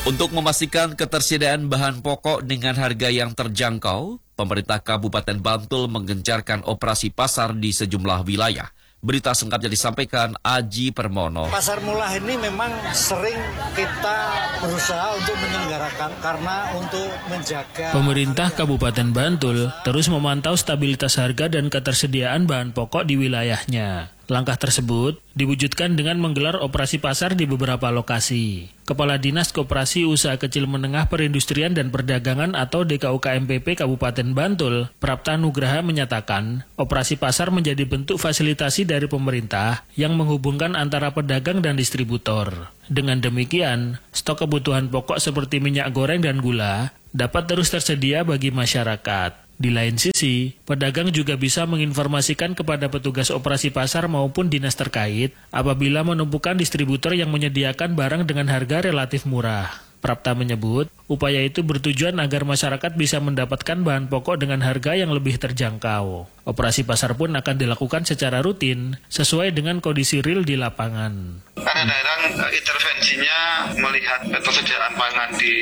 Untuk memastikan ketersediaan bahan pokok dengan harga yang terjangkau, pemerintah Kabupaten Bantul menggencarkan operasi pasar di sejumlah wilayah. Berita singkatnya disampaikan Aji Permono. Pasar murah ini memang sering kita berusaha untuk menyelenggarakan karena untuk menjaga. Pemerintah Kabupaten Bantul terus memantau stabilitas harga dan ketersediaan bahan pokok di wilayahnya. Langkah tersebut diwujudkan dengan menggelar operasi pasar di beberapa lokasi. Kepala Dinas Koperasi Usaha Kecil Menengah Perindustrian dan Perdagangan atau DKUKMPP Kabupaten Bantul, Prapta Nugraha menyatakan, operasi pasar menjadi bentuk fasilitasi dari pemerintah yang menghubungkan antara pedagang dan distributor. Dengan demikian, stok kebutuhan pokok seperti minyak goreng dan gula dapat terus tersedia bagi masyarakat. Di lain sisi, pedagang juga bisa menginformasikan kepada petugas operasi pasar maupun dinas terkait apabila menemukan distributor yang menyediakan barang dengan harga relatif murah. Prapta menyebut, upaya itu bertujuan agar masyarakat bisa mendapatkan bahan pokok dengan harga yang lebih terjangkau. Operasi pasar pun akan dilakukan secara rutin, sesuai dengan kondisi real di lapangan. Daerah intervensinya melihat ketersediaan pangan di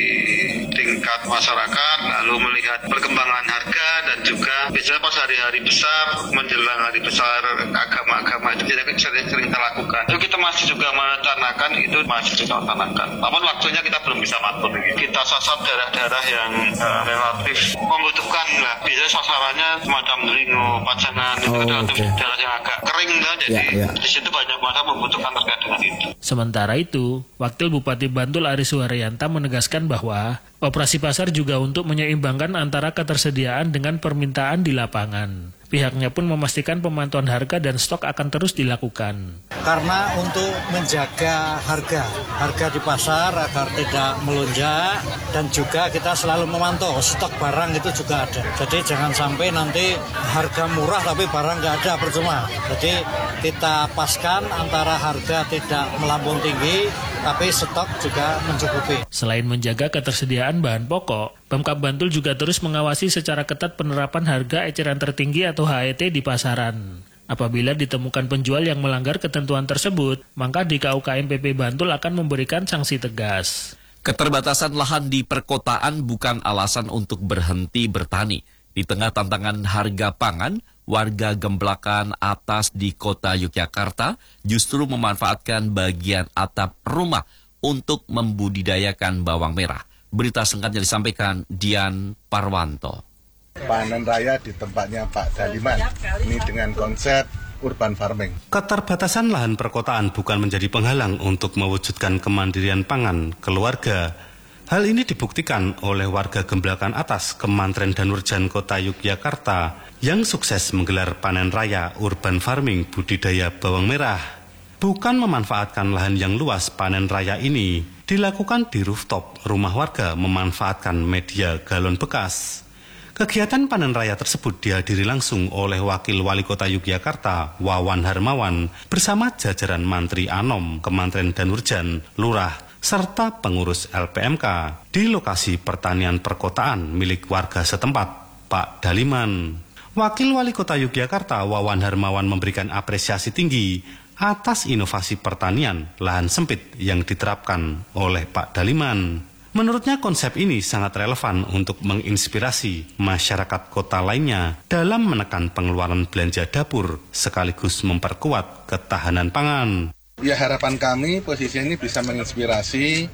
tingkat masyarakat, lalu melihat perkembangan harga dan juga biasanya pas hari-hari besar, menjelang hari besar agama-agama itu tidak sering kita lakukan. Itu kita masih juga merencanakan, itu masih juga merencanakan. Namun waktunya kita belum bisa matur. Kita sasar daerah-daerah yang relatif membutuhkan lah. Biasanya sasarannya semacam Delingo, Pajangan, itu relatif daerah yang agak kering lah. Jadi di situ banyak masyarakat membutuhkan terkait dengan itu. Sementara itu, Wakil Bupati Bantul Aris Suharyanta menegaskan bahwa operasi pasar juga untuk menyeimbangkan antara ketersediaan dengan permintaan di lapangan. Pihaknya pun memastikan pemantauan harga dan stok akan terus dilakukan. Karena untuk menjaga harga di pasar agar tidak melonjak dan juga kita selalu memantau stok barang itu juga ada. Jadi jangan sampai nanti harga murah tapi barang nggak ada, percuma. Jadi kita paskan antara harga tidak melambung tinggi tapi stok juga mencukupi. Selain menjaga ketersediaan bahan pokok, Pemkab Bantul juga terus mengawasi secara ketat penerapan harga eceran tertinggi atau HET di pasaran. Apabila ditemukan penjual yang melanggar ketentuan tersebut, maka DKUKMPP Bantul akan memberikan sanksi tegas. Keterbatasan lahan di perkotaan bukan alasan untuk berhenti bertani. Di tengah tantangan harga pangan, warga Gemblakan Atas di kota Yogyakarta justru memanfaatkan bagian atap rumah untuk membudidayakan bawang merah. Berita singkatnya disampaikan Dian Parwanto. Panen raya di tempatnya Pak Daliman, ini dengan konsep urban farming. Keterbatasan lahan perkotaan bukan menjadi penghalang untuk mewujudkan kemandirian pangan keluarga. Hal ini dibuktikan oleh warga Gemblakan Atas, Kemantren Danurjan Kota Yogyakarta yang sukses menggelar panen raya urban farming budidaya bawang merah. Bukan memanfaatkan lahan yang luas, panen raya ini dilakukan di rooftop rumah warga memanfaatkan media galon bekas. Kegiatan panen raya tersebut dihadiri langsung oleh Wakil Wali Kota Yogyakarta, Wawan Harmawan, bersama jajaran Mantri Anom, Kemantren Danurjan, Lurah, serta pengurus LPMK di lokasi pertanian perkotaan milik warga setempat, Pak Daliman. Wakil Wali Kota Yogyakarta, Wawan Harmawan, memberikan apresiasi tinggi atas inovasi pertanian lahan sempit yang diterapkan oleh Pak Daliman. Menurutnya konsep ini sangat relevan untuk menginspirasi masyarakat kota lainnya dalam menekan pengeluaran belanja dapur sekaligus memperkuat ketahanan pangan. Ya, harapan kami posisi ini bisa menginspirasi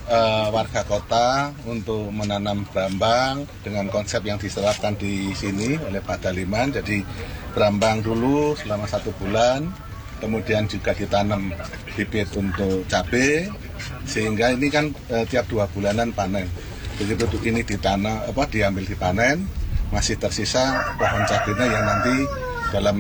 warga kota untuk menanam brambang dengan konsep yang diterapkan di sini oleh Pak Daliman. Jadi brambang dulu selama 1 bulan, kemudian juga ditanam bibit untuk cabai, sehingga ini kan tiap 2 bulanan panen. Begitu ini diambil dipanen, masih tersisa pohon cabainya yang nanti dalam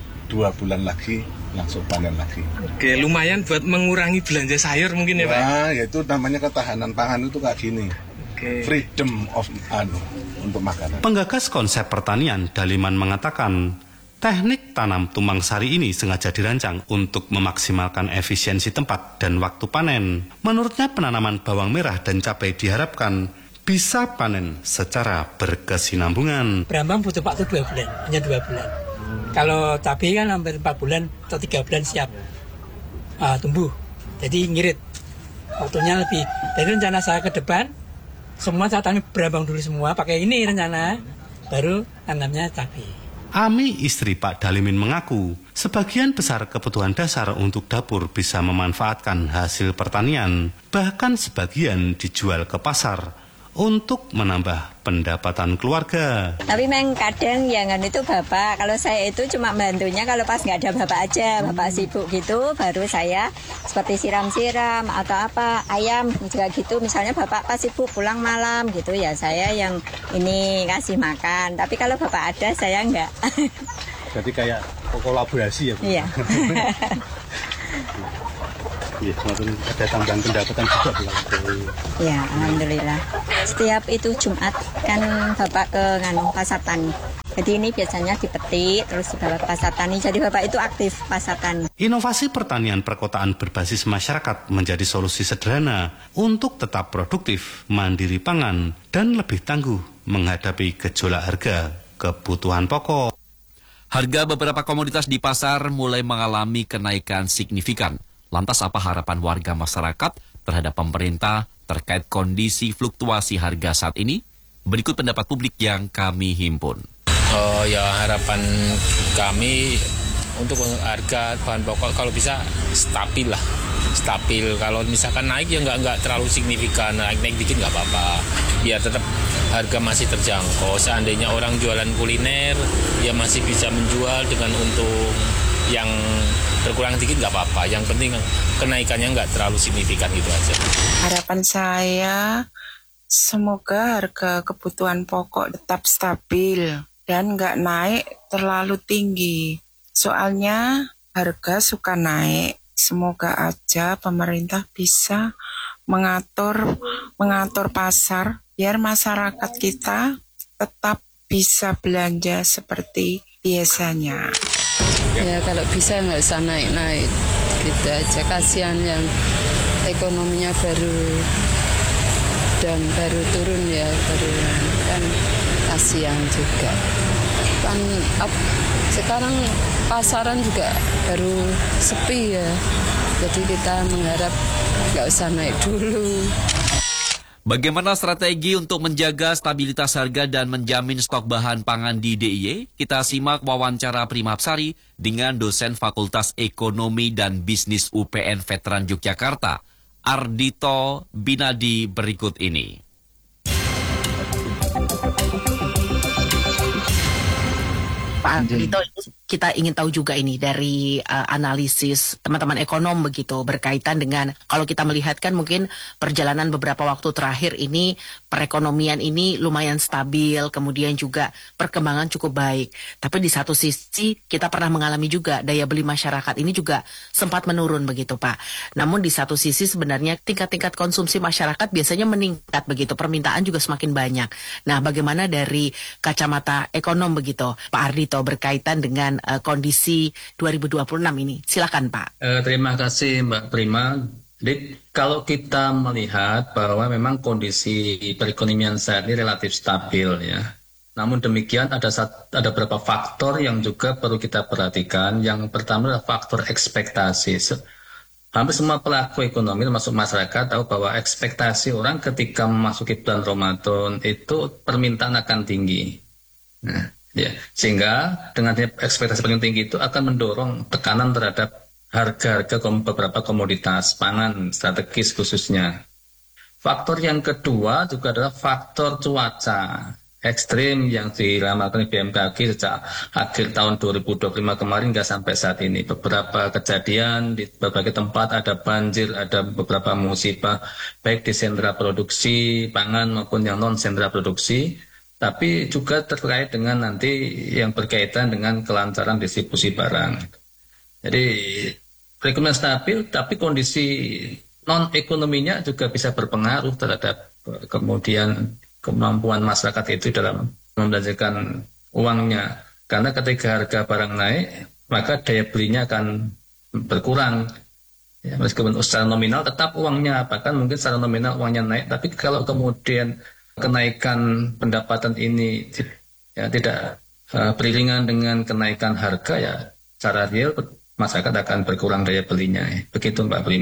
2 bulan lagi langsung panen lagi. Oke, lumayan buat mengurangi belanja sayur mungkin ya Pak? Nah, yaitu namanya ketahanan pangan itu kayak gini. Oke. Freedom of untuk makanan. Penggagas konsep pertanian, Daliman mengatakan, teknik tanam tumpang sari ini sengaja dirancang untuk memaksimalkan efisiensi tempat dan waktu panen. Menurutnya penanaman bawang merah dan cabai diharapkan bisa panen secara berkesinambungan. Brambang butuh waktu 2 bulan, hanya 2 bulan. Kalau cabai kan hampir 4 bulan atau 3 bulan siap tumbuh. Jadi ngirit. waktunya lebih. Jadi rencana saya ke depan semua saya tanam berambang dulu semua, pakai ini rencana, baru tanamnya cabai. Ami, istri Pak Dalimin, mengaku sebagian besar kebutuhan dasar untuk dapur bisa memanfaatkan hasil pertanian, bahkan sebagian dijual ke pasar untuk menambah pendapatan keluarga. Tapi memang kadang yang itu bapak, kalau saya itu cuma bantunya kalau pas nggak ada bapak aja, bapak sibuk gitu, baru saya seperti siram-siram atau apa, ayam juga gitu, misalnya bapak pas sibuk pulang malam gitu ya saya yang ini kasih makan, tapi kalau bapak ada saya nggak. Jadi kayak kolaborasi ya Bu? Iya. Iya, ada tambahan pendapatan juga Bu? Ya, alhamdulillah. Setiap itu Jumat kan bapak ke pasar tani. Jadi ini biasanya dipetik terus dibawa ke pasar tani. Jadi bapak itu aktif pasar tani. Inovasi pertanian perkotaan berbasis masyarakat menjadi solusi sederhana untuk tetap produktif, mandiri pangan, dan lebih tangguh menghadapi gejolak harga kebutuhan pokok. Harga beberapa komoditas di pasar mulai mengalami kenaikan signifikan. Lantas apa harapan warga masyarakat terhadap pemerintah terkait kondisi fluktuasi harga saat ini? Berikut pendapat publik yang kami himpun. Harapan kami untuk harga bahan pokok kalau bisa stabil lah. Stabil, kalau misalkan naik ya nggak terlalu signifikan, naik dikit nggak apa-apa. Biar tetap harga masih terjangkau. Seandainya orang jualan kuliner, ya masih bisa menjual dengan untung yang berkurang dikit nggak apa-apa. Yang penting kenaikannya nggak terlalu signifikan gitu aja. Harapan saya semoga harga kebutuhan pokok tetap stabil dan nggak naik terlalu tinggi. Soalnya harga suka naik. Semoga aja pemerintah bisa mengatur pasar biar masyarakat kita tetap bisa belanja seperti biasanya. Ya kalau bisa nggak usah naik-naik gitu aja, kasihan yang ekonominya baru turun ya, kan kasihan juga kan sekarang pasaran juga baru sepi ya, jadi kita mengharap nggak usah naik dulu. Bagaimana strategi untuk menjaga stabilitas harga dan menjamin stok bahan pangan di DIY? Kita simak wawancara Primapsari dengan dosen Fakultas Ekonomi dan Bisnis UPN Veteran Yogyakarta, Ardhito Binadi, berikut ini. Pak Ardhito, kita ingin tahu juga ini dari analisis teman-teman ekonom begitu berkaitan dengan kalau kita melihat kan mungkin perjalanan beberapa waktu terakhir ini perekonomian ini lumayan stabil, kemudian juga perkembangan cukup baik. Tapi di satu sisi kita pernah mengalami juga daya beli masyarakat ini juga sempat menurun begitu Pak. Namun di satu sisi sebenarnya tingkat-tingkat konsumsi masyarakat biasanya meningkat begitu, permintaan juga semakin banyak. Nah, bagaimana dari kacamata ekonom begitu Pak Ardhito berkaitan dengan kondisi 2026 ini? Silakan Pak. Terima kasih Mbak Prima. Jadi kalau kita melihat bahwa memang kondisi perekonomian saat ini relatif stabil ya. Namun demikian ada beberapa faktor yang juga perlu kita perhatikan. Yang pertama adalah faktor ekspektasi. Hampir semua pelaku ekonomi termasuk masyarakat tahu bahwa ekspektasi orang ketika memasuki bulan Ramadan itu permintaan akan tinggi. Nah, ya, sehingga dengan ekspektasi paling tinggi itu akan mendorong tekanan terhadap harga-harga beberapa komoditas pangan strategis khususnya. Faktor yang kedua juga adalah faktor cuaca ekstrim yang diramalkan BMKG sejak akhir tahun 2025 kemarin hingga sampai saat ini. Beberapa kejadian di berbagai tempat ada banjir, ada beberapa musibah baik di sentra produksi pangan maupun yang non sentra produksi. Tapi juga terkait dengan nanti yang berkaitan dengan kelancaran distribusi barang. Jadi perekonomian stabil, tapi kondisi non-ekonominya juga bisa berpengaruh terhadap kemudian kemampuan masyarakat itu dalam membelanjakan uangnya. Karena ketika harga barang naik, maka daya belinya akan berkurang. Ya, meskipun secara nominal tetap uangnya, bahkan mungkin secara nominal uangnya naik, tapi kalau kemudian kenaikan pendapatan ini ya, tidak beriringan dengan kenaikan harga ya secara real masyarakat akan berkurang daya belinya. Begitu Mbak Prima.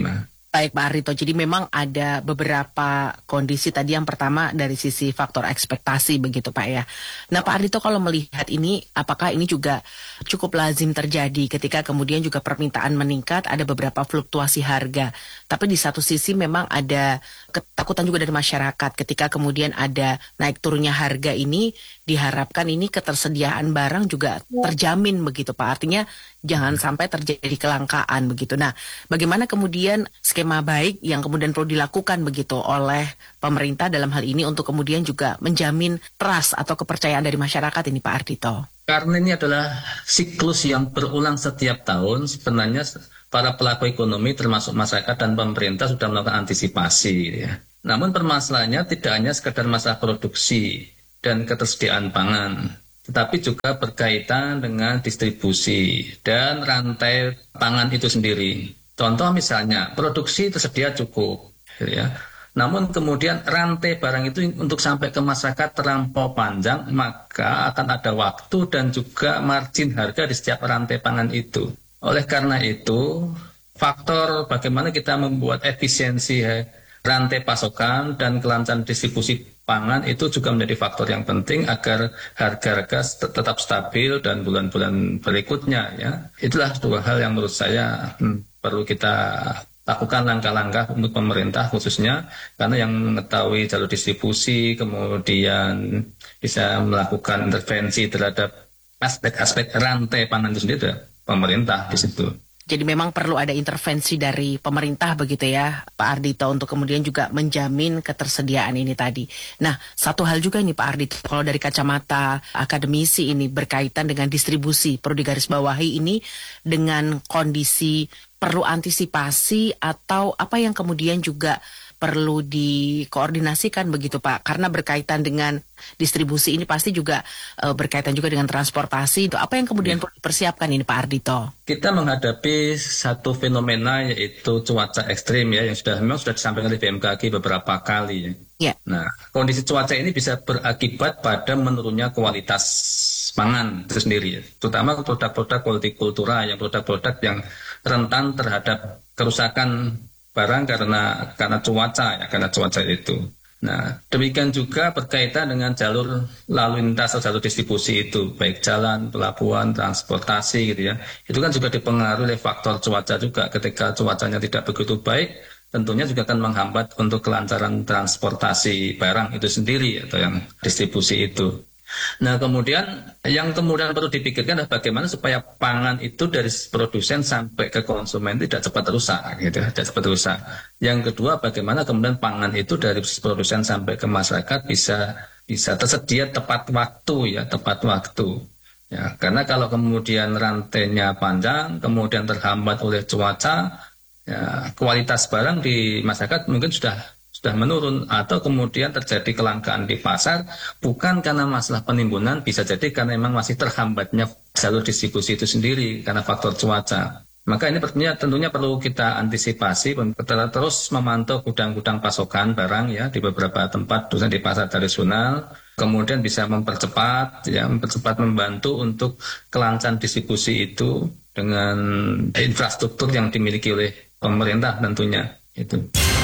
Baik Pak Ardhito, jadi memang ada beberapa kondisi tadi. Yang pertama dari sisi faktor ekspektasi begitu Pak ya. Nah Pak Ardhito, kalau melihat ini, apakah ini juga cukup lazim terjadi ketika kemudian juga permintaan meningkat, ada beberapa fluktuasi harga. Tapi di satu sisi memang ada ketakutan juga dari masyarakat ketika kemudian ada naik turunnya harga ini, diharapkan ini ketersediaan barang juga terjamin begitu Pak. Artinya jangan sampai terjadi kelangkaan begitu. Nah, bagaimana kemudian skema baik yang kemudian perlu dilakukan begitu oleh pemerintah dalam hal ini untuk kemudian juga menjamin trust atau kepercayaan dari masyarakat ini Pak Ardhito? Karena ini adalah siklus yang berulang setiap tahun, sebenarnya para pelaku ekonomi termasuk masyarakat dan pemerintah sudah melakukan antisipasi ya. Namun permasalahannya tidak hanya sekedar masalah produksi dan ketersediaan pangan, tetapi juga berkaitan dengan distribusi dan rantai pangan itu sendiri. Contoh misalnya, produksi tersedia cukup, ya. Namun kemudian rantai barang itu untuk sampai ke masyarakat terlampau panjang, maka akan ada waktu dan juga margin harga di setiap rantai pangan itu. Oleh karena itu, faktor bagaimana kita membuat efisiensi rantai pasokan dan kelancaran distribusi pangan itu juga menjadi faktor yang penting agar harga-harga tetap stabil dan bulan-bulan berikutnya ya. Itulah dua hal yang menurut saya perlu kita lakukan langkah-langkah untuk pemerintah khususnya, karena yang mengetahui jalur distribusi kemudian bisa melakukan intervensi terhadap aspek-aspek rantai pangan itu sendiri pemerintah di situ. Jadi memang perlu ada intervensi dari pemerintah begitu ya Pak Ardhito untuk kemudian juga menjamin ketersediaan ini tadi. Nah satu hal juga ini Pak Ardhito, kalau dari kacamata akademisi ini berkaitan dengan distribusi, perlu digarisbawahi ini dengan kondisi perlu antisipasi atau apa yang kemudian juga perlu dikoordinasikan begitu Pak, karena berkaitan dengan distribusi ini pasti juga berkaitan juga dengan transportasi. Itu apa yang kemudian perlu dipersiapkan ini Pak Ardhito? Kita menghadapi satu fenomena yaitu cuaca ekstrim ya, yang memang sudah disampaikan oleh BMKG beberapa kali. Ya. Nah, kondisi cuaca ini bisa berakibat pada menurunnya kualitas pangan itu sendiri, terutama produk-produk hortikultura, yang produk-produk yang rentan terhadap kerusakan barang karena cuaca itu. Nah, demikian juga berkaitan dengan jalur lalu lintas atau jalur distribusi itu, baik jalan, pelabuhan, transportasi gitu ya. Itu kan juga dipengaruhi oleh faktor cuaca juga. Ketika cuacanya tidak begitu baik, tentunya juga akan menghambat untuk kelancaran transportasi barang itu sendiri atau yang distribusi itu. Nah, kemudian yang kemudian perlu dipikirkan adalah bagaimana supaya pangan itu dari produsen sampai ke konsumen tidak cepat rusak, gitu, tidak cepat rusak. Yang kedua, bagaimana kemudian pangan itu dari produsen sampai ke masyarakat bisa tersedia tepat waktu ya, tepat waktu. Ya, karena kalau kemudian rantainya panjang, kemudian terhambat oleh cuaca, ya, kualitas barang di masyarakat mungkin sudah menurun, atau kemudian terjadi kelangkaan di pasar bukan karena masalah penimbunan, bisa jadi karena memang masih terhambatnya jalur distribusi itu sendiri karena faktor cuaca. Maka ini tentunya perlu kita antisipasi, kita terus memantau gudang-gudang pasokan barang ya di beberapa tempat, khususnya di pasar tradisional, kemudian bisa mempercepat membantu untuk kelancaran distribusi itu dengan infrastruktur yang dimiliki oleh pemerintah tentunya itu.